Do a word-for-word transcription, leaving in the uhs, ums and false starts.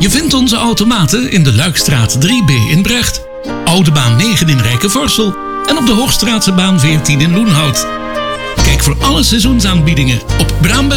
Je vindt onze automaten in de Luikstraat drie B in Brecht, Oude Baan negen in Rijkenvorsel en op de Hoogstraatse baan veertien in Loenhout. Kijk voor alle seizoensaanbiedingen op Braamberg.